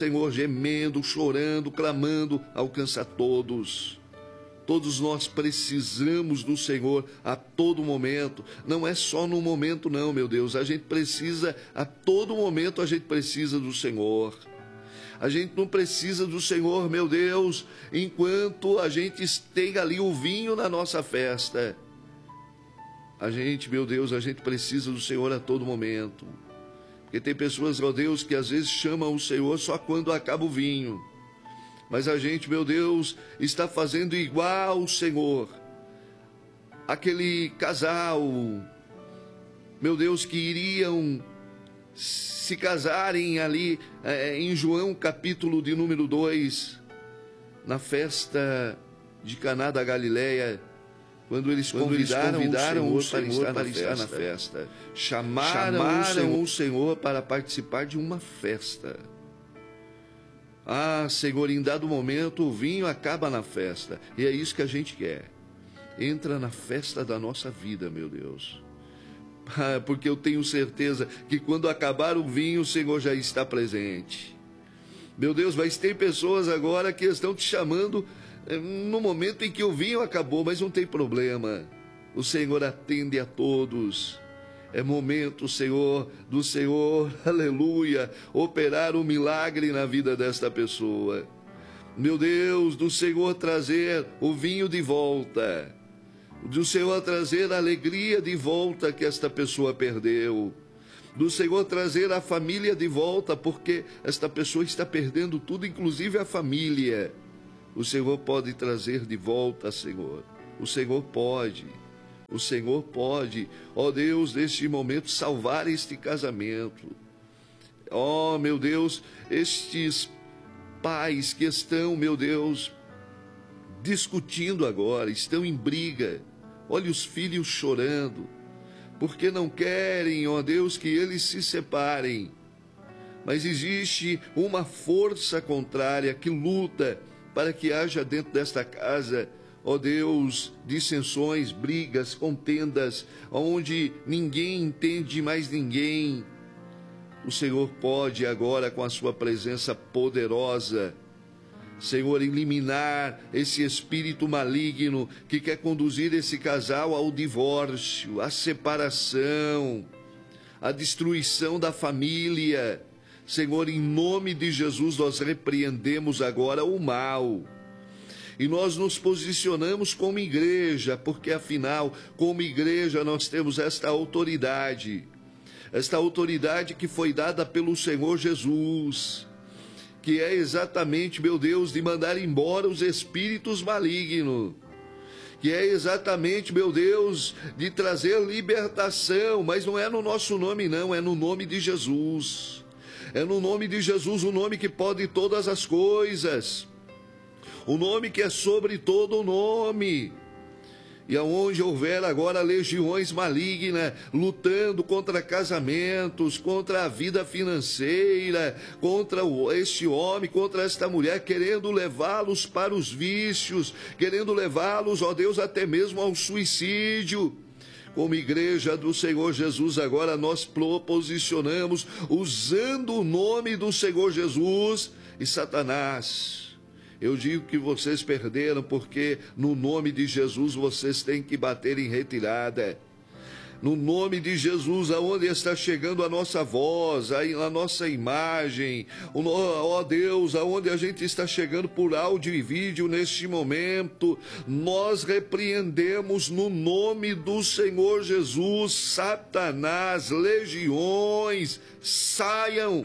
Senhor, gemendo, chorando, clamando, alcança todos. Todos nós precisamos do Senhor a todo momento. Não é só no momento não, meu Deus. A gente precisa, a todo momento a gente precisa do Senhor. A gente não precisa do Senhor, meu Deus, enquanto a gente tem ali o vinho na nossa festa. A gente, meu Deus, a gente precisa do Senhor a todo momento. Porque tem pessoas, meu Deus, que às vezes chamam o Senhor só quando acaba o vinho. Mas a gente, meu Deus, está fazendo igual o Senhor. Aquele casal, meu Deus, que iriam se casarem ali em João capítulo de número 2, na festa de Caná da Galileia, quando eles convidaram o Senhor para estar na festa. Chamaram o Senhor para participar de uma festa. Ah, Senhor, em dado momento o vinho acaba na festa. E é isso que a gente quer. Entra na festa da nossa vida, meu Deus. Porque eu tenho certeza que quando acabar o vinho, o Senhor já está presente. Meu Deus, mas tem pessoas agora que estão te chamando no momento em que o vinho acabou, mas não tem problema. O Senhor atende a todos. É momento, Senhor, do Senhor, aleluia, operar um milagre na vida desta pessoa. Meu Deus, do Senhor trazer o vinho de volta. Do Senhor trazer a alegria de volta que esta pessoa perdeu. Do Senhor trazer a família de volta, porque esta pessoa está perdendo tudo, inclusive a família. O Senhor pode trazer de volta, Senhor. O Senhor pode. O Senhor pode, ó Deus, neste momento, salvar este casamento. Ó, meu Deus, estes pais que estão, meu Deus, discutindo agora, estão em briga. Olha os filhos chorando, porque não querem, ó Deus, que eles se separem. Mas existe uma força contrária que luta para que haja dentro desta casa, ó Deus, dissensões, brigas, contendas, onde ninguém entende mais ninguém. O Senhor pode agora, com a sua presença poderosa, Senhor, eliminar esse espírito maligno que quer conduzir esse casal ao divórcio, à separação, à destruição da família. Senhor, em nome de Jesus, nós repreendemos agora o mal. E nós nos posicionamos como igreja, porque afinal, como igreja, nós temos esta autoridade que foi dada pelo Senhor Jesus, que é exatamente, meu Deus, de mandar embora os espíritos malignos, que é exatamente, meu Deus, de trazer libertação, mas não é no nosso nome não, é no nome de Jesus. É no nome de Jesus, o nome que pode todas as coisas. O nome que é sobre todo o nome. E aonde houver agora legiões malignas lutando contra casamentos, contra a vida financeira, contra este homem, contra esta mulher, querendo levá-los para os vícios, querendo levá-los, ó Deus, até mesmo ao suicídio. Como igreja do Senhor Jesus, agora nós proposicionamos, usando o nome do Senhor Jesus, e Satanás, eu digo que vocês perderam, porque no nome de Jesus vocês têm que bater em retirada. No nome de Jesus, aonde está chegando a nossa voz, a nossa imagem, ó Deus, aonde a gente está chegando por áudio e vídeo neste momento, nós repreendemos no nome do Senhor Jesus, Satanás, legiões, saiam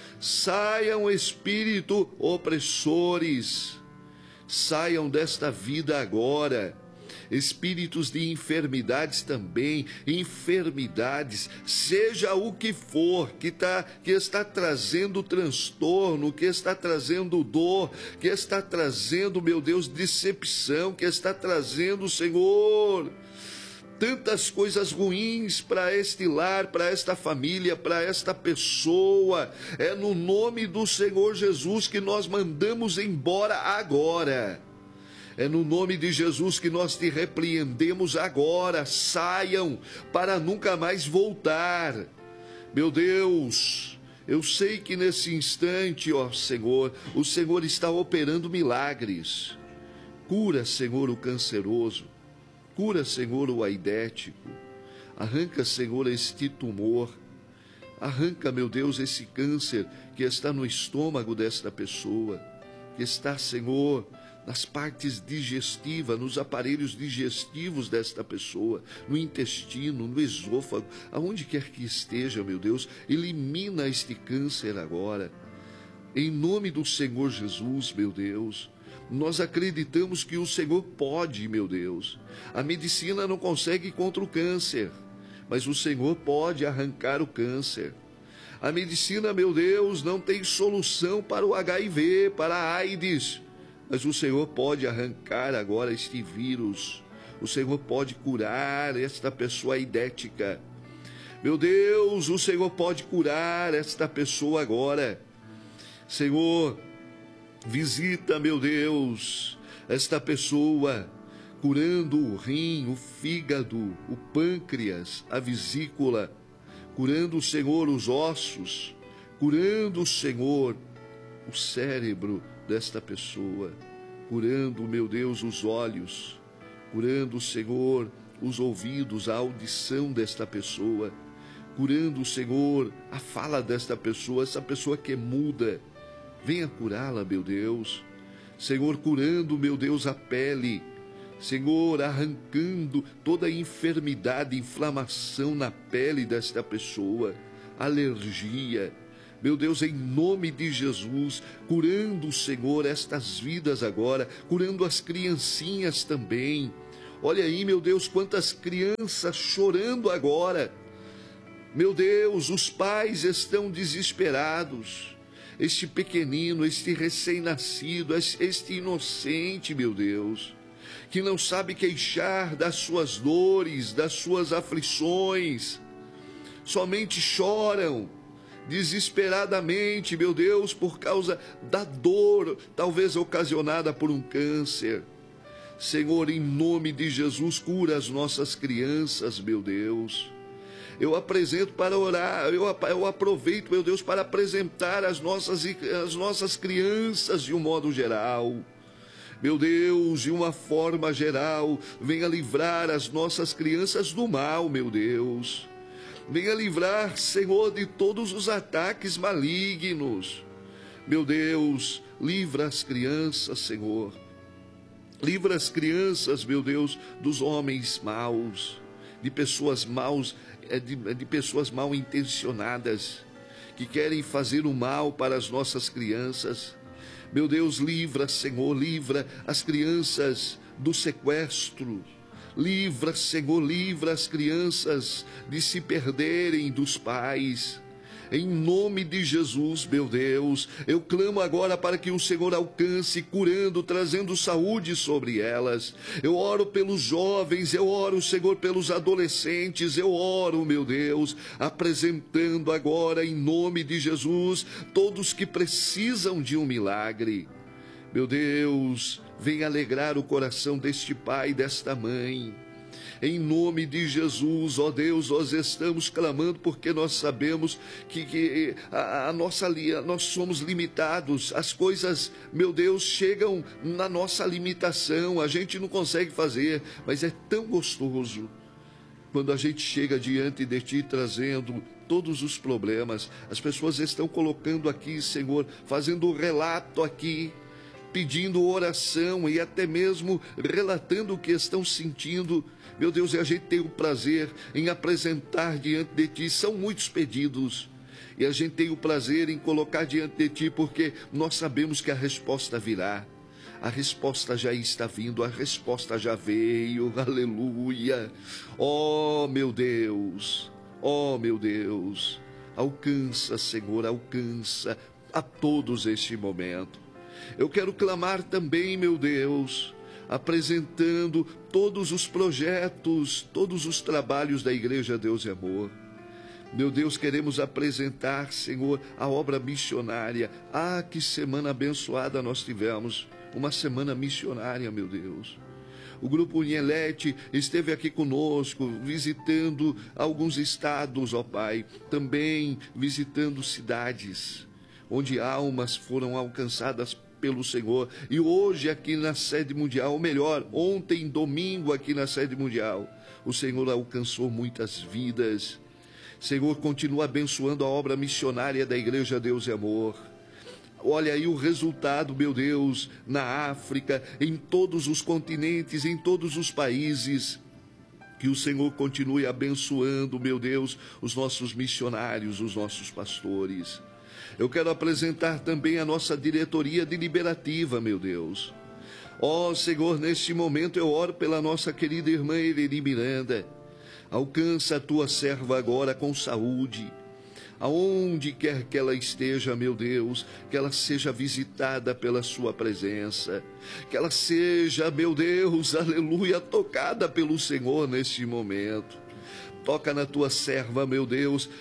espírito opressores, saiam desta vida agora. Espíritos de enfermidades também, enfermidades, seja o que for, que está trazendo transtorno, que está trazendo dor, que está trazendo, meu Deus, decepção, que está trazendo, Senhor, tantas coisas ruins para este lar, para esta família, para esta pessoa. É no nome do Senhor Jesus que nós mandamos embora agora. É no nome de Jesus que nós te repreendemos agora. Saiam para nunca mais voltar. Meu Deus, Eu sei que nesse instante, ó Senhor, o Senhor está operando milagres. Cura, Senhor, o canceroso. Cura, Senhor, o aidético. Arranca, Senhor, este tumor. Arranca, meu Deus, esse câncer que está no estômago desta pessoa, que está, Senhor, nas partes digestivas, nos aparelhos digestivos desta pessoa, no intestino, no esôfago, aonde quer que esteja, meu Deus, elimina este câncer agora. Em nome do Senhor Jesus, meu Deus, nós acreditamos que o Senhor pode, meu Deus. A medicina não consegue ir contra o câncer, mas o Senhor pode arrancar o câncer. A medicina, meu Deus, não tem solução para o HIV, para a AIDS, mas o Senhor pode arrancar agora este vírus. O Senhor pode curar esta pessoa aidética. Meu Deus, o Senhor pode curar esta pessoa agora. Senhor, visita, meu Deus, esta pessoa, curando o rim, o fígado, o pâncreas, a vesícula, curando, Senhor, os ossos, curando, Senhor, o cérebro desta pessoa, curando, meu Deus, os olhos, curando, Senhor, os ouvidos, a audição desta pessoa, curando, Senhor, a fala desta pessoa, essa pessoa que é muda, venha curá-la, meu Deus. Senhor, curando, meu Deus, a pele, Senhor, arrancando toda a enfermidade, inflamação na pele desta pessoa, alergia, meu Deus, em nome de Jesus, curando, Senhor, estas vidas agora, curando as criancinhas também. Olha aí, meu Deus, quantas crianças chorando agora. Meu Deus, os pais estão desesperados. Este pequenino, este recém-nascido, este inocente, meu Deus, que não sabe queixar das suas dores, das suas aflições, somente choram desesperadamente, meu Deus, por causa da dor, talvez ocasionada por um câncer. Senhor, em nome de Jesus, cura as nossas crianças, meu Deus. Eu apresento para orar, eu aproveito, meu Deus, para apresentar as nossas crianças de um modo geral. Meu Deus, de uma forma geral, venha livrar as nossas crianças do mal, meu Deus. Venha livrar, Senhor, de todos os ataques malignos. Meu Deus, livra as crianças, Senhor. Livra as crianças, meu Deus, dos homens maus, de pessoas maus, de pessoas mal intencionadas, que querem fazer o mal para as nossas crianças. Meu Deus, livra, Senhor, livra as crianças do sequestro. Livra, Senhor, livra as crianças de se perderem dos pais. Em nome de Jesus, meu Deus, eu clamo agora para que o Senhor alcance, curando, trazendo saúde sobre elas. Eu oro pelos jovens, eu oro, Senhor, pelos adolescentes, eu oro, meu Deus, apresentando agora, em nome de Jesus, todos que precisam de um milagre. Meu Deus, vem alegrar o coração deste pai e desta mãe. Em nome de Jesus, ó Deus, nós estamos clamando porque nós sabemos que nós somos limitados. As coisas, meu Deus, chegam na nossa limitação. A gente não consegue fazer, mas é tão gostoso quando a gente chega diante de Ti trazendo todos os problemas. As pessoas estão colocando aqui, Senhor, fazendo um relato aqui, pedindo oração e até mesmo relatando o que estão sentindo. Meu Deus, e a gente tem o prazer em apresentar diante de Ti. São muitos pedidos e a gente tem o prazer em colocar diante de Ti, porque nós sabemos que a resposta virá. A resposta já está vindo, a resposta já veio, aleluia. Oh, meu Deus, alcança, Senhor, alcança a todos este momento. Eu quero clamar também, meu Deus, apresentando todos os projetos, todos os trabalhos da Igreja Deus e Amor. Meu Deus, queremos apresentar, Senhor, a obra missionária. Que semana abençoada nós tivemos, uma semana missionária, meu Deus. o Grupo Unielete esteve aqui conosco, visitando alguns estados, ó Pai, também visitando cidades, onde almas foram alcançadas pelo Senhor. E hoje aqui na sede mundial, ou melhor, ontem, domingo, aqui na sede mundial, o Senhor alcançou muitas vidas. Senhor, continua abençoando a obra missionária da Igreja Deus e Amor. Olha aí o resultado, meu Deus, na África, em todos os continentes, em todos os países. Que o Senhor continue abençoando, meu Deus, os nossos missionários, os nossos pastores. Eu quero apresentar também a nossa diretoria deliberativa, meu Deus. Ó Senhor, neste momento eu oro pela nossa querida irmã Eleni Miranda. Alcança a tua serva agora com saúde. Aonde quer que ela esteja, meu Deus, que ela seja visitada pela sua presença, que ela seja, meu Deus, aleluia, tocada pelo Senhor neste momento. Toca na tua serva, meu Deus,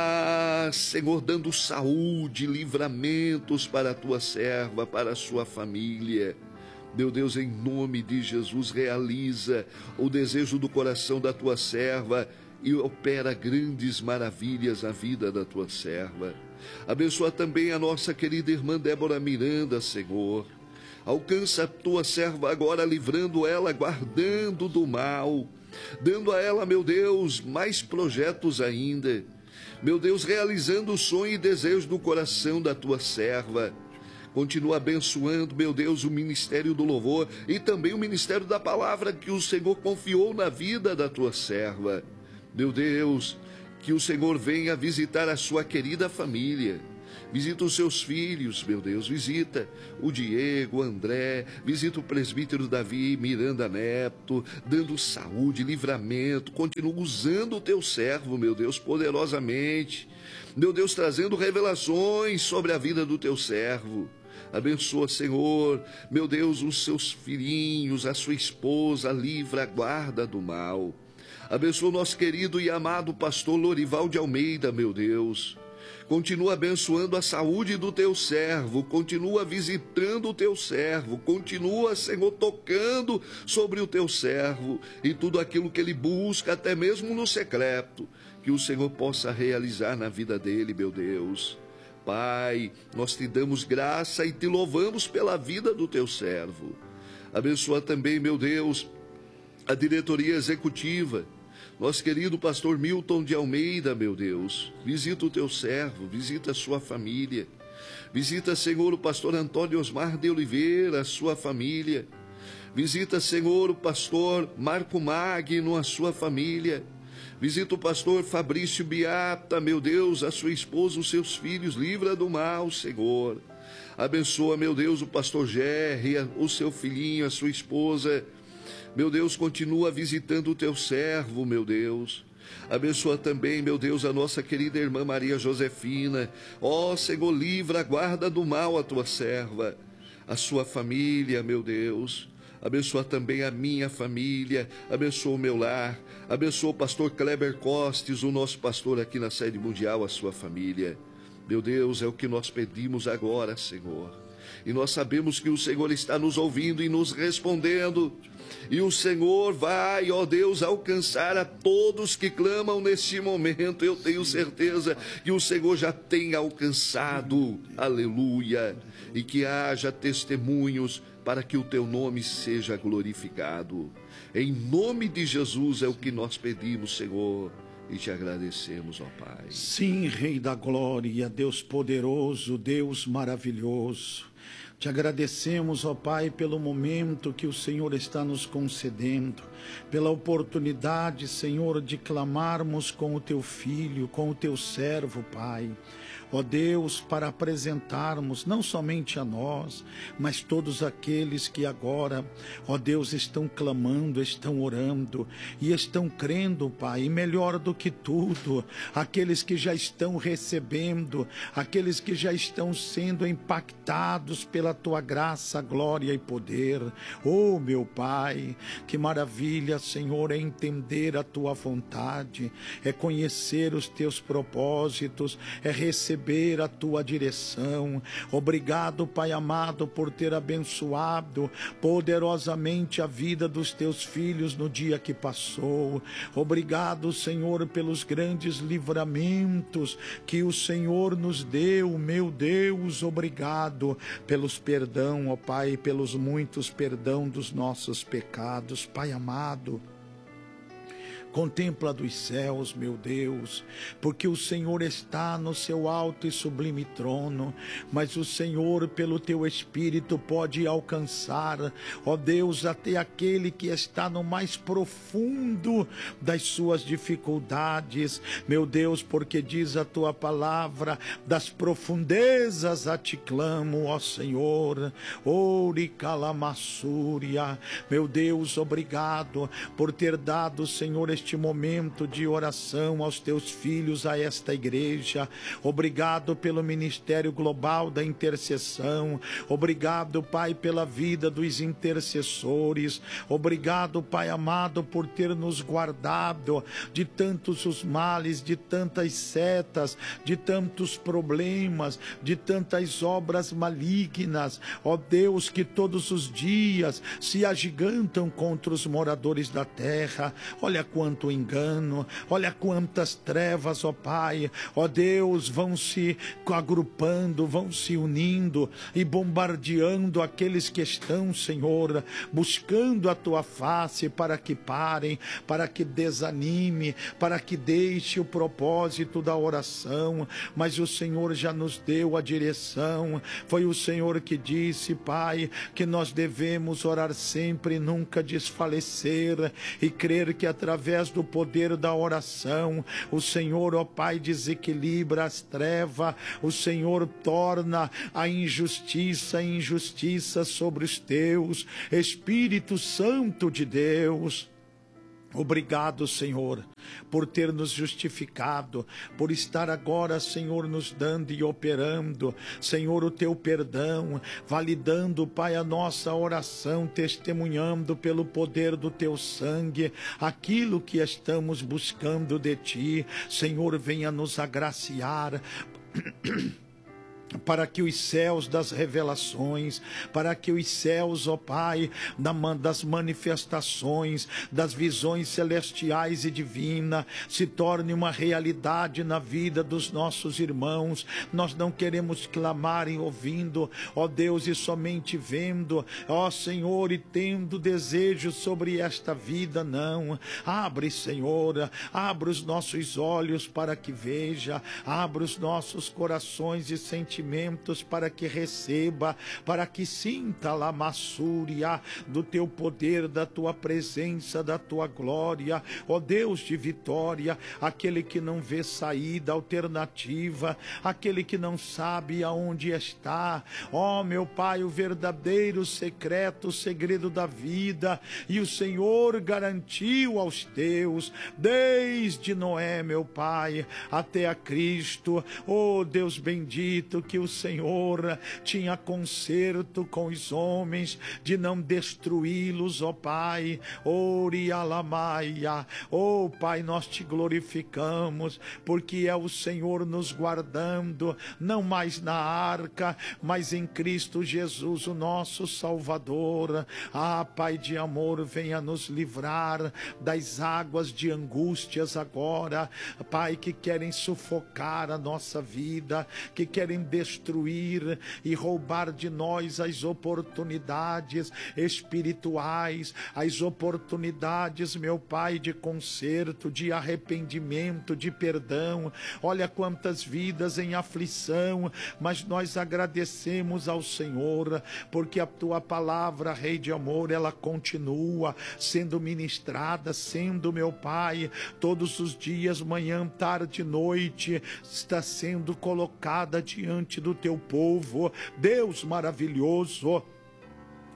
Senhor, dando saúde, livramentos para a tua serva, para a sua família. Meu Deus, em nome de Jesus, realiza o desejo do coração da tua serva e opera grandes maravilhas na vida da tua serva. Abençoa também a nossa querida irmã Débora Miranda, Senhor. Alcança a tua serva agora, livrando ela, guardando do mal, dando a ela, meu Deus, mais projetos ainda. Meu Deus, realizando o sonho e desejo do coração da tua serva. Continua abençoando, meu Deus, o ministério do louvor e também o ministério da palavra que o Senhor confiou na vida da tua serva. Meu Deus, que o Senhor venha visitar a sua querida família. Visita os seus filhos, meu Deus, visita o Diego, o André, visita o presbítero Davi Miranda Neto, dando saúde, livramento, continua usando o teu servo, meu Deus, poderosamente. Meu Deus, trazendo revelações sobre a vida do teu servo. Abençoa, Senhor, meu Deus, os seus filhinhos, a sua esposa, livra, guarda do mal. Abençoa o nosso querido e amado pastor Lorival de Almeida, meu Deus. Continua abençoando a saúde do teu servo, continua visitando o teu servo, continua, Senhor, tocando sobre o teu servo e tudo aquilo que ele busca, até mesmo no secreto, que o Senhor possa realizar na vida dele, meu Deus. Pai, nós te damos graça e te louvamos pela vida do teu servo. Abençoa também, meu Deus, a diretoria executiva, nosso querido pastor Milton de Almeida, meu Deus. Visita o teu servo, visita a sua família. Visita, Senhor, o pastor Antônio Osmar de Oliveira, a sua família. Visita, Senhor, o pastor Marco Magno, a sua família. Visita o pastor Fabrício Biata, meu Deus, a sua esposa, os seus filhos. Livra do mal, Senhor. Abençoa, meu Deus, o pastor Gerry, o seu filhinho, a sua esposa. Meu Deus, continua visitando o teu servo, meu Deus. Abençoa também, meu Deus, a nossa querida irmã Maria Josefina. Ó, Senhor, livra, guarda do mal a tua serva, a sua família, meu Deus. Abençoa também a minha família, abençoa o meu lar, abençoa o pastor Kleber Costes, o nosso pastor aqui na sede mundial, a sua família. Meu Deus, é o que nós pedimos agora, Senhor. E nós sabemos que o Senhor está nos ouvindo e nos respondendo. E o Senhor vai, ó Deus, alcançar a todos que clamam neste momento. Eu tenho certeza que o Senhor já tem alcançado, aleluia, e que haja testemunhos para que o teu nome seja glorificado. Em nome de Jesus é o que nós pedimos, Senhor, e te agradecemos, ó Pai. Sim, Rei da Glória, Deus poderoso, Deus maravilhoso. Te agradecemos, ó Pai, pelo momento que o Senhor está nos concedendo, pela oportunidade, Senhor, de clamarmos com o teu filho, com o teu servo, Pai. Ó Deus, para apresentarmos não somente a nós, mas todos aqueles que agora, ó Deus, estão clamando, estão orando e estão crendo, Pai, e melhor do que tudo, aqueles que já estão recebendo, aqueles que já estão sendo impactados pela tua graça, glória e poder. Oh, meu Pai, que maravilha, Senhor, é entender a tua vontade, é conhecer os teus propósitos, é receber receber a tua direção. Obrigado, Pai amado, por ter abençoado poderosamente a vida dos teus filhos no dia que passou. Obrigado, Senhor, pelos grandes livramentos que o Senhor nos deu, meu Deus. Obrigado pelos perdão, ó Pai, pelos muitos perdão dos nossos pecados, Pai amado. Contempla dos céus, meu Deus, porque o Senhor está no seu alto e sublime trono, mas o Senhor, pelo teu Espírito, pode alcançar, ó Deus, até aquele que está no mais profundo das suas dificuldades, meu Deus, porque diz a tua palavra, das profundezas a te clamo, ó Senhor. Ori calamassúria, meu Deus, obrigado por ter dado, Senhor, este momento de oração aos teus filhos, a esta igreja. Obrigado pelo ministério global da intercessão. Obrigado, Pai, pela vida dos intercessores. Obrigado, Pai amado, por ter nos guardado de tantos os males, de tantas setas, de tantos problemas, de tantas obras malignas. Ó Deus, que todos os dias se agigantam contra os moradores da terra. Olha quanto engano, olha quantas trevas, ó Pai, ó Deus, vão se agrupando, vão se unindo e bombardeando aqueles que estão, Senhor, buscando a tua face para que parem, para que desanime, para que deixe o propósito da oração. Mas o Senhor já nos deu a direção. Foi o Senhor que disse, Pai, que nós devemos orar sempre e nunca desfalecer, e crer que através do poder da oração, o Senhor, ó Pai, desequilibra as trevas, o Senhor torna a injustiça em injustiça sobre os teus. Espírito Santo de Deus, obrigado, Senhor, por ter nos justificado, por estar agora, Senhor, nos dando e operando, Senhor, o teu perdão, validando, Pai, a nossa oração, testemunhando pelo poder do teu sangue, aquilo que estamos buscando de ti. Senhor, venha nos agraciar para que os céus das revelações, para que os céus, ó Pai, das manifestações, das visões celestiais e divinas, se torne uma realidade na vida dos nossos irmãos. Nós não queremos clamar e ouvindo, ó Deus, e somente vendo, ó Senhor, e tendo desejo sobre esta vida, não. Abre, Senhor, abre os nossos olhos para que veja, abre os nossos corações e sentimentos para que receba, para que sinta a lamassúria do teu poder, da tua presença, da tua glória, ó Deus de vitória. Aquele que não vê saída, alternativa, aquele que não sabe aonde está, ó meu Pai, o verdadeiro secreto, o segredo da vida, e o Senhor garantiu aos teus, desde Noé, meu Pai, até a Cristo. Ó Deus bendito, que o Senhor tinha conserto com os homens, de não destruí-los, ó Pai. Orialamaia, ó Pai, nós te glorificamos, porque é o Senhor nos guardando, não mais na arca, mas em Cristo Jesus, o nosso Salvador. Ah, Pai de amor, venha nos livrar das águas de angústias agora, Pai, que querem sufocar a nossa vida, que querem destruir e roubar de nós as oportunidades espirituais, as oportunidades, meu Pai, de conserto, de arrependimento, de perdão. Olha quantas vidas em aflição, mas nós agradecemos ao Senhor, porque a tua palavra, Rei de amor, ela continua sendo ministrada, sendo, meu Pai, todos os dias, manhã, tarde e noite, está sendo colocada diante do teu povo. Deus maravilhoso,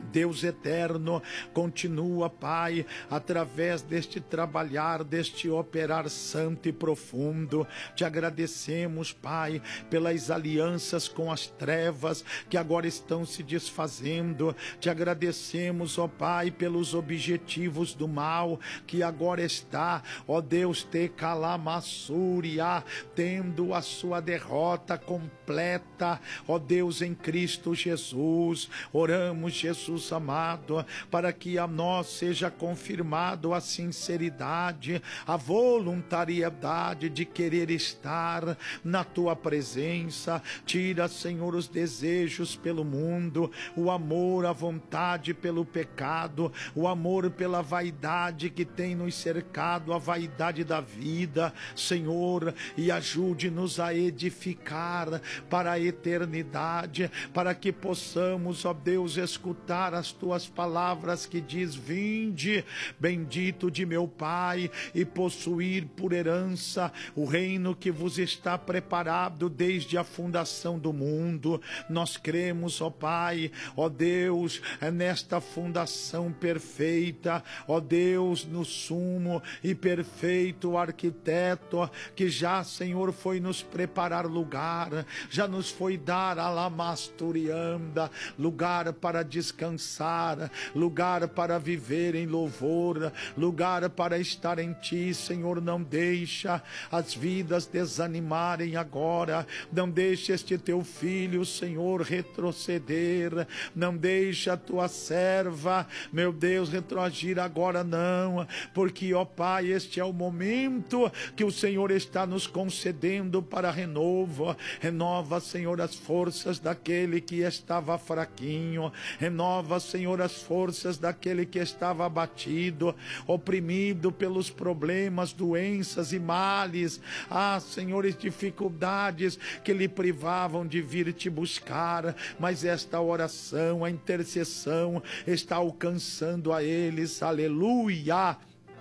Deus eterno, continua, Pai, através deste trabalhar, deste operar santo e profundo. Te agradecemos, Pai, pelas alianças com as trevas que agora estão se desfazendo. Te agradecemos, ó Pai, pelos objetivos do mal que agora está, ó Deus, te calamassúria, tendo a sua derrota completa, ó Deus, em Cristo Jesus. Oramos, Jesus amado, para que a nós seja confirmado a sinceridade, a voluntariedade de querer estar na tua presença. Tira, Senhor, os desejos pelo mundo, o amor, a vontade pelo pecado, o amor pela vaidade que tem nos cercado, a vaidade da vida, Senhor, e ajude-nos a edificar para a eternidade, para que possamos, ó Deus, escutar as tuas palavras que diz: vinde, bendito de meu Pai, e possuir por herança o reino que vos está preparado desde a fundação do mundo. Nós cremos, ó Pai, ó Deus, nesta fundação perfeita, ó Deus, no sumo e perfeito arquiteto, que já, Senhor, foi nos preparar lugar, já nos foi dar a lamasturianda, lugar para descansar, lugar para viver em louvor, lugar para estar em Ti. Senhor, não deixa as vidas desanimarem agora, não deixa este Teu filho, Senhor, retroceder, não deixa a Tua serva, meu Deus, retroagir agora, não, porque, ó Pai, este é o momento que o Senhor está nos concedendo para renovo. Renova, Senhor, as forças daquele que estava fraquinho, renova, Senhor, as forças daquele que estava abatido, oprimido pelos problemas, doenças e males, Senhores, dificuldades que lhe privavam de vir te buscar, mas esta oração, a intercessão está alcançando a eles, aleluia,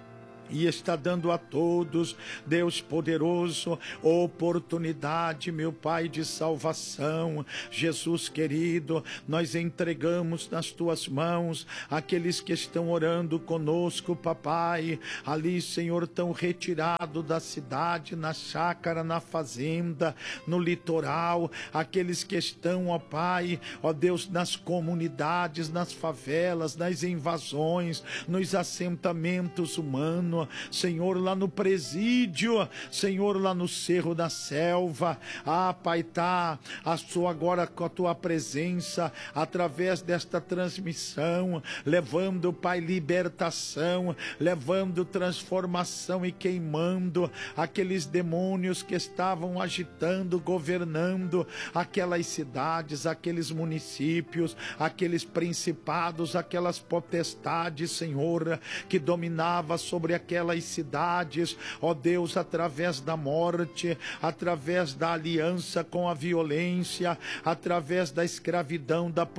e está dando a todos, Deus poderoso, oportunidade, meu Pai, de salvação. Jesus querido, nós entregamos nas Tuas mãos aqueles que estão orando conosco, papai, ali, Senhor, tão retirado da cidade, na chácara, na fazenda, no litoral, aqueles que estão, ó Pai, ó Deus, nas comunidades, nas favelas, nas invasões, nos assentamentos humanos, Senhor, lá no presídio, Senhor, lá no cerro da selva, Pai, tá agora com a Tua presença, através desta transmissão, levando, Pai, libertação, levando transformação e queimando aqueles demônios que estavam agitando, governando aquelas cidades, aqueles municípios, aqueles principados, aquelas potestades, Senhor, que dominava sobre aquelas cidades, ó Deus, através da morte, através da aliança com a violência, através da escravidão, da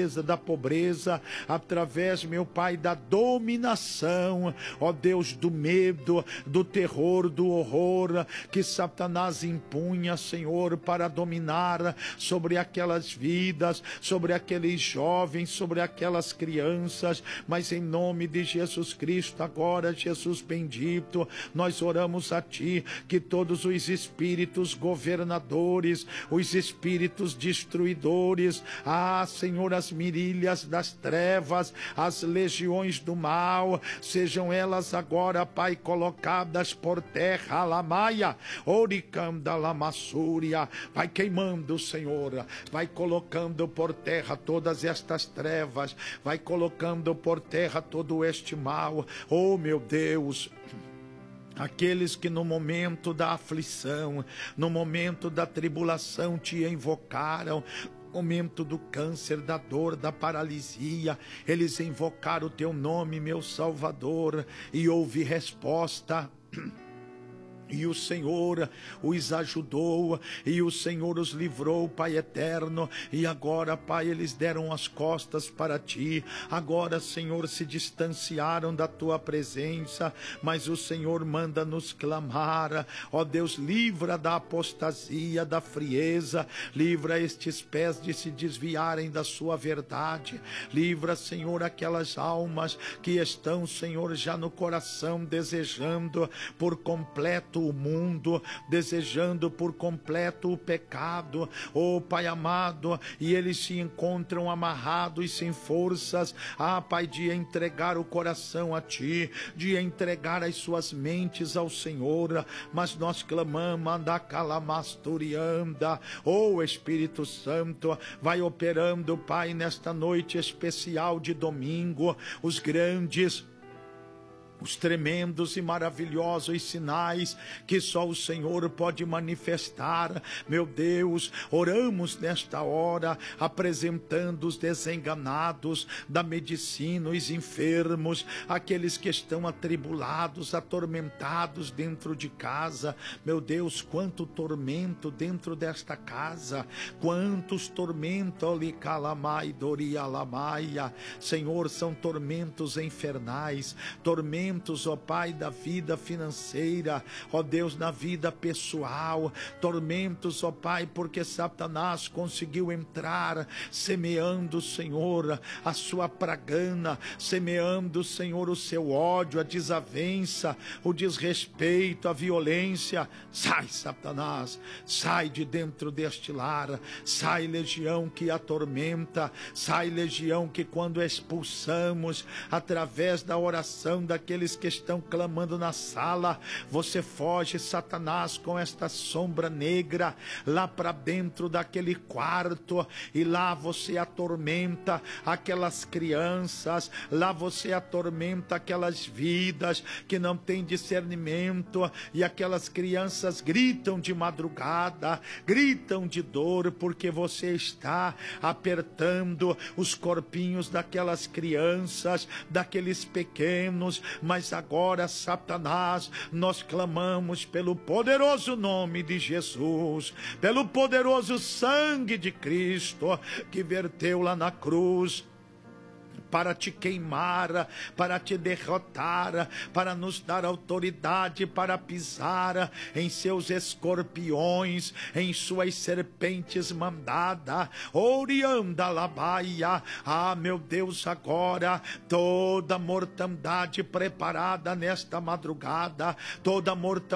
pobreza, através, meu Pai, da dominação, ó Deus, do medo, do terror, do horror que Satanás impunha, Senhor, para dominar sobre aquelas vidas, sobre aqueles jovens, sobre aquelas crianças. Mas em nome de Jesus Cristo, agora, Jesus bendito, nós oramos a Ti, que todos os espíritos governadores, os espíritos destruidores, Senhor, as mirílias das trevas, as legiões do mal, sejam elas agora, Pai, colocadas por terra, Lamaia, Oricanda, Lamassúria, vai queimando, Senhor, vai colocando por terra todas estas trevas, vai colocando por terra todo este mal, oh meu Deus. Aqueles que no momento da aflição, no momento da tribulação te invocaram, no momento do câncer, da dor, da paralisia, eles invocaram o Teu nome, meu Salvador, e houve resposta. E o Senhor os ajudou, e o Senhor os livrou, Pai eterno. E agora, Pai, eles deram as costas para Ti. Agora, Senhor, se distanciaram da Tua presença. Mas o Senhor manda nos clamar. Ó Deus, livra da apostasia, da frieza. Livra estes pés de se desviarem da Sua verdade. Livra, Senhor, aquelas almas que estão, Senhor, já no coração desejando por completo o mundo, desejando por completo o pecado, oh Pai amado, e eles se encontram amarrados e sem forças, Pai, de entregar o coração a Ti, de entregar as suas mentes ao Senhor, mas nós clamamos, anda calamasturianda, oh Espírito Santo, vai operando, Pai, nesta noite especial de domingo, os grandes, os tremendos e maravilhosos sinais que só o Senhor pode manifestar. Meu Deus, oramos nesta hora, apresentando os desenganados da medicina, os enfermos, aqueles que estão atribulados, atormentados dentro de casa. Meu Deus, quanto tormento dentro desta casa, quantos tormentos, Senhor, são tormentos infernais, tormentos, ó Pai, da vida financeira, ó Deus, na vida pessoal, tormentos, ó Pai, porque Satanás conseguiu entrar, semeando, Senhor, a sua pragana, semeando, Senhor, o seu ódio, a desavença, o desrespeito, a violência. Sai, Satanás, sai de dentro deste lar, sai, legião que atormenta, sai, legião que quando expulsamos, através da oração daqueles que estão clamando na sala, você foge, Satanás, com esta sombra negra, lá para dentro daquele quarto, e lá você atormenta aquelas crianças, lá você atormenta aquelas vidas que não têm discernimento, e aquelas crianças gritam de madrugada, gritam de dor, porque você está apertando os corpinhos daquelas crianças, daqueles pequenos. Mas agora, Satanás, nós clamamos pelo poderoso nome de Jesus, pelo poderoso sangue de Cristo que verteu lá na cruz, para te queimar, para te derrotar, para nos dar autoridade para pisar em seus escorpiões, em suas serpentes mandadas. Orianda labaia. Meu Deus, agora toda mortandade preparada nesta madrugada, toda mortandade